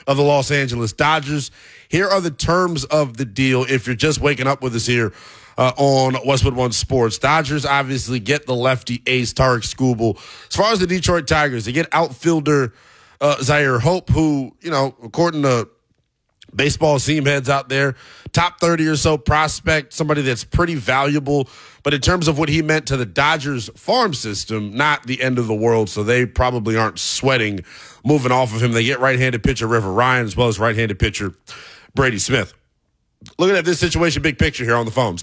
of the Los Angeles Dodgers. Here are the terms of the deal if you're just waking up with us here on Westwood One Sports. Dodgers obviously get the lefty ace, Tarik Skubal. As far as the Detroit Tigers, they get outfielder Zaire Hope, who, according to baseball seam heads out there, top 30 or so prospect, somebody that's pretty valuable. But in terms of what he meant to the Dodgers farm system, not the end of the world. So they probably aren't sweating moving off of him. They get right-handed pitcher River Ryan as well as right-handed pitcher Brady Smith. Looking at this situation, big picture here on the phones,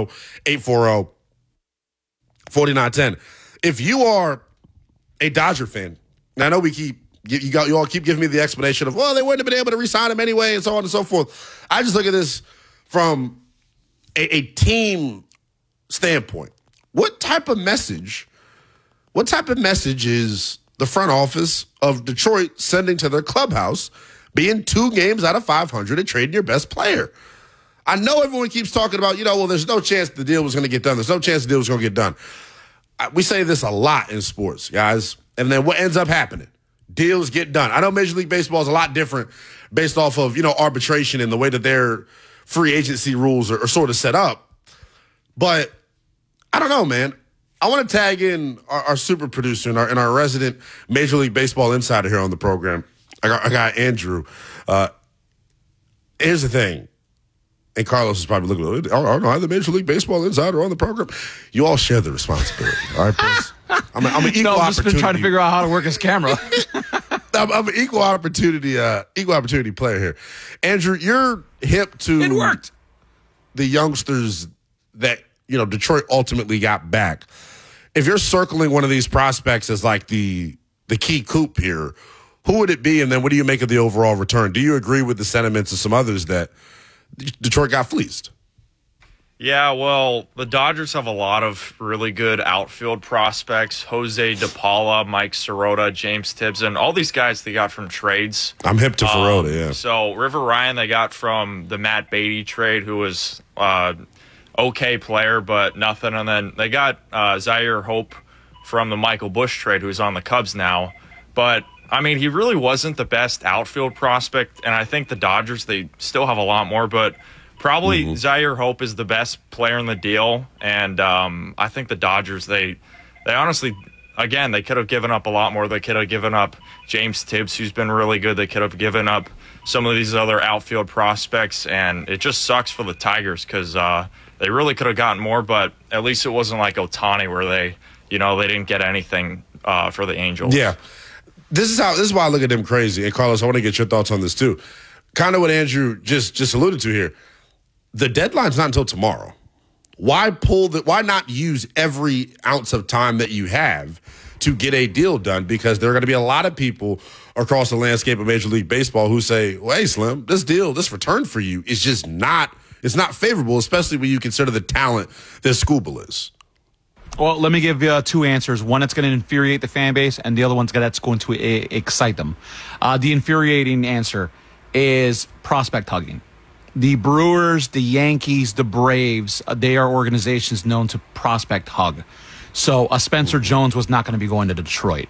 310-840-4910. If you are a Dodger fan, and I know you all keep giving me the explanation of, well, they wouldn't have been able to re-sign him anyway and so on and so forth. I just look at this from a team standpoint. What type of message is the front office of Detroit sending to their clubhouse, being 2 games out of 500 and trading your best player? I know everyone keeps talking about, there's no chance the deal was going to get done. There's no chance the deal was going to get done. We say this a lot in sports, guys. And then what ends up happening? Deals get done. I know Major League Baseball is a lot different based off of, arbitration and the way that their free agency rules are sort of set up. But I don't know, man. I want to tag in our super producer and our resident Major League Baseball insider here on the program. I got Andrew. Here's the thing. And Carlos is probably looking, I don't know, I'm the Major League Baseball insider on the program. You all share the responsibility. All right, please. I'm an equal I've just been trying to figure out how to work his camera. I'm an equal opportunity player here. Andrew, you're hip to it worked. The youngsters that, Detroit ultimately got back. If you're circling one of these prospects as like the key coup here, who would it be? And then what do you make of the overall return? Do you agree with the sentiments of some others that Detroit got fleeced? Yeah, well, the Dodgers have a lot of really good outfield prospects. Jose DePaula, Mike Sirota, James Tibbs, and all these guys they got from trades. I'm hip to Sirota, yeah. So River Ryan they got from the Matt Beatty trade, who was okay player, but nothing. And then they got Zaire Hope from the Michael Busch trade, who's on the Cubs now. But he really wasn't the best outfield prospect, and I think the Dodgers, they still have a lot more, but probably Zaire Hope is the best player in the deal, and I think the Dodgers, they honestly, again, they could have given up a lot more. They could have given up James Tibbs, who's been really good. They could have given up some of these other outfield prospects, and it just sucks for the Tigers because they really could have gotten more, but at least it wasn't like Ohtani where they didn't get anything for the Angels. Yeah. This is why I look at them crazy. And Carlos, I want to get your thoughts on this too. Kind of what Andrew just alluded to here. The deadline's not until tomorrow. Why not use every ounce of time that you have to get a deal done? Because there are going to be a lot of people across the landscape of Major League Baseball who say, well, hey, Slim, this return for you is just not favorable, especially when you consider the talent that Skubal is. Well, let me give you 2 answers. One that's going to infuriate the fan base, and the other one's that's going to excite them. The infuriating answer is prospect hugging. The Brewers, the Yankees, the Braves, they are organizations known to prospect hug. So Spencer Jones was not going to be going to Detroit.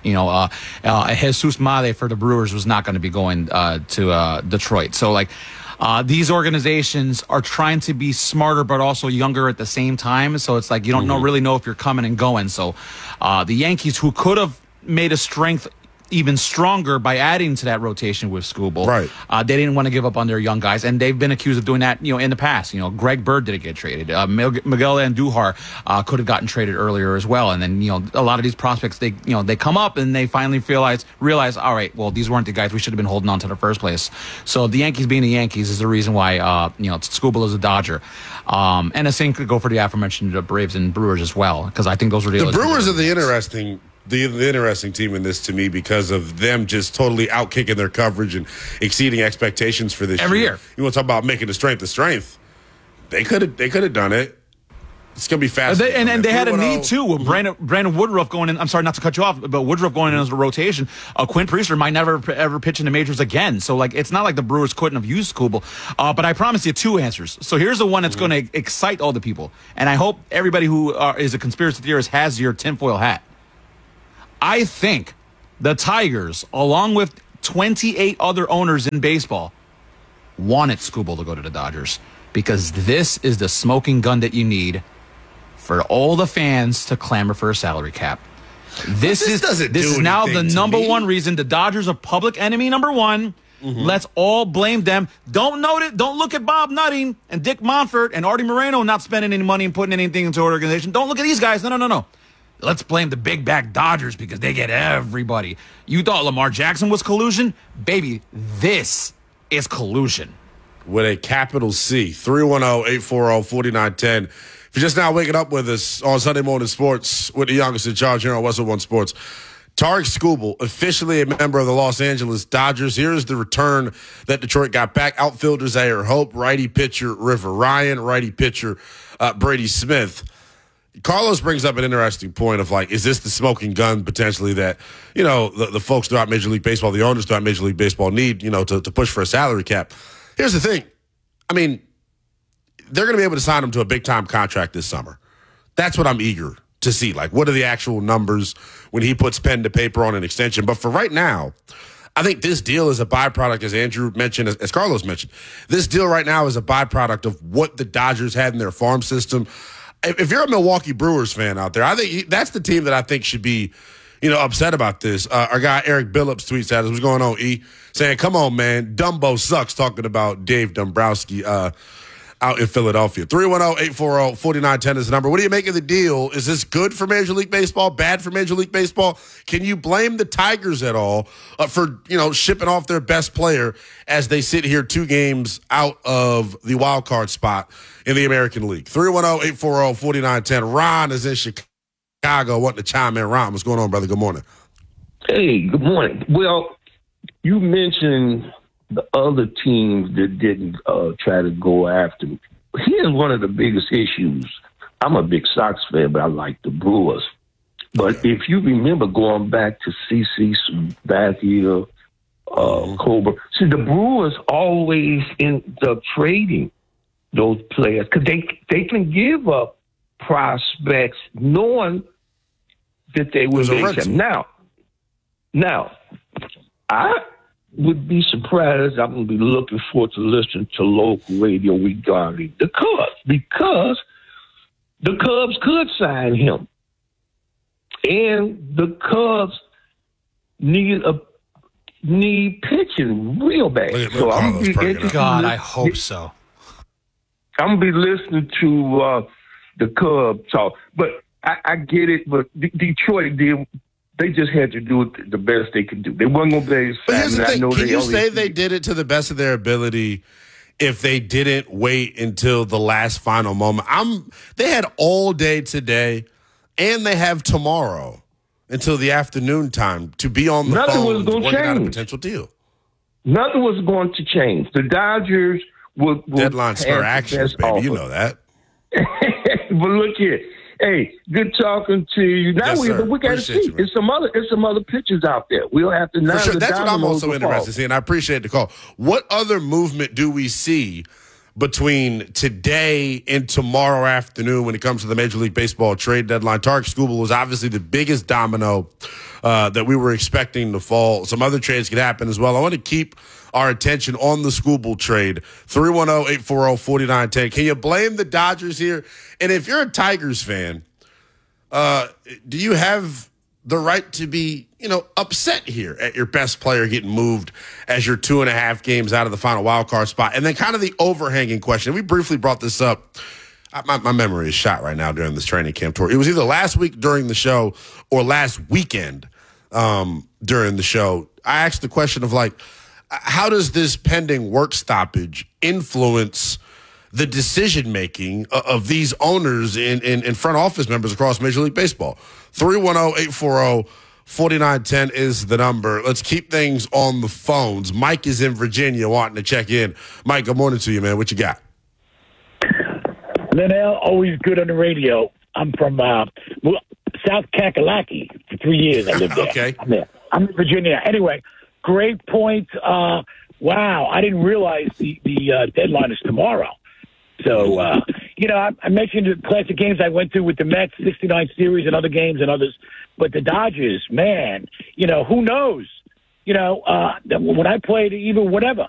Jesus Made for the Brewers was not going to be going to Detroit. So these organizations are trying to be smarter but also younger at the same time. So it's like you don't really know if you're coming and going. So the Yankees, who could have made a strength even stronger by adding to that rotation with Skubal. Right. They didn't want to give up on their young guys, and they've been accused of doing that, in the past. Greg Bird didn't get traded. Miguel Andujar could have gotten traded earlier as well. And then, a lot of these prospects, they come up and they finally realize, all right, well, these weren't the guys we should have been holding on to in the first place. So the Yankees being the Yankees is the reason why, Skubal is a Dodger. And the same could go for the aforementioned Braves and Brewers as well, because I think those were the Brewers are the interesting team in this to me because of them just totally outkicking their coverage and exceeding expectations for this every year. You want to talk about making the strength a strength? They could have done it. It's going to be fast. And they had a need, too, with Brandon Woodruff going in. I'm sorry not to cut you off, but Woodruff going in as a rotation. Quinn Priester might never ever pitch in the majors again. So, it's not like the Brewers couldn't have used Skubal. But I promise you 2 answers. So here's the one that's going to excite all the people. And I hope everybody who is a conspiracy theorist has your tinfoil hat. I think the Tigers, along with 28 other owners in baseball wanted Skubal to go to the Dodgers because this is the smoking gun that you need for all the fans to clamor for a salary cap. This is now the number one reason the Dodgers are public enemy number one. Mm-hmm. Let's all blame them. Don't look at Bob Nutting and Dick Monfort and Artie Moreno not spending any money and putting anything into our organization. Don't look at these guys. No. Let's blame the big back Dodgers because they get everybody. You thought Lamar Jackson was collusion? Baby, this is collusion. With a capital C. 310-840-4910. If you're just now waking up with us on Sunday Morning Sports with the youngest in charge here on Westwood One Sports, Tarik Skubal, officially a member of the Los Angeles Dodgers. Here's the return that Detroit got back. Outfielder Zaire Hope, righty pitcher River Ryan, righty pitcher Brady Smith. Carlos brings up an interesting point of, like, is this the smoking gun potentially that, you know, the folks throughout Major League Baseball, the owners throughout Major League Baseball need, you know, to push for a salary cap? Here's the thing. I mean, they're going to be able to sign him to a big-time contract this summer. That's what I'm eager to see. Like, what are the actual numbers when he puts pen to paper on an extension? But for right now, I think this deal is a byproduct, as Andrew mentioned, as Carlos mentioned. This deal right now is a byproduct of what the Dodgers had in their farm system. If you're a Milwaukee Brewers fan out there, I think that's the team that I think should be, you know, upset about this. Our guy Eric Billups tweets at us, what's going on, E? Saying, come on, man, Dumbo sucks, talking about Dave Dombrowski out in Philadelphia. 310-840-4910 is the number. What do you make of the deal? Is this good for Major League Baseball, bad for Major League Baseball? Can you blame the Tigers at all for, you know, shipping off their best player as they sit here 2 games out of the wild card spot in the American League? 310-840-4910. Ron is in Chicago wanting to chime in. Ron, what's going on, brother? Good morning. Hey, good morning. Well, you mentioned the other teams that didn't try to go after him. Here's one of the biggest issues. I'm a big Sox fan, but I like the Brewers. But if you remember going back to CC Sabathia, Colbert, see, the Brewers always end up trading those players because they can give up prospects knowing that they will make them. Now, I would be surprised. I'm going to be looking forward to listening to local radio regarding the Cubs because the Cubs could sign him. And the Cubs need pitching real bad. So God, I hope so. I'm going to be listening to the Cubs talk. But I get it, but Detroit did. They just had to do it the best they could do. They weren't going to be able to sign. But here's the thing. Can you say they did it to the best of their ability if they didn't wait until the last final moment? They had all day today, and they have tomorrow until the afternoon time to be on the phone working out a potential deal. Nothing was going to change. The Dodgers would deadline spur actions, baby. Offer. You know that. But look here. Hey, good talking to you. Now yes, we got to see. There's some other pitchers out there. We'll have to. For sure. That's what I'm also interested in seeing. I appreciate the call. What other movement do we see between today and tomorrow afternoon when it comes to the Major League Baseball trade deadline? Tarik Skubal was obviously the biggest domino that we were expecting to fall. Some other trades could happen as well. I want to keep our attention on the Skubal trade. 310-840-4910. Can you blame the Dodgers here? And if you're a Tigers fan, do you have the right to be, you know, upset here at your best player getting moved as you're 2.5 games out of the final wild card spot? And then kind of the overhanging question. We briefly brought this up. My memory is shot right now during this training camp tour. It was either last week during the show or last weekend during the show. I asked the question of, like, how does this pending work stoppage influence the decision-making of these owners in front office members across Major League Baseball? 310-840-4910 is the number. Let's keep things on the phones. Mike is in Virginia wanting to check in. Mike, good morning to you, man. What you got? Linnell, always good on the radio. I'm from South Kakalaki. For 3 years I lived there. Okay. I'm in Virginia. Anyway, great point. Wow, I didn't realize the deadline is tomorrow. So, you know, I mentioned the classic games I went to with the Mets, 69 series and other games and others. But the Dodgers, man, you know, who knows? when I played, even whatever,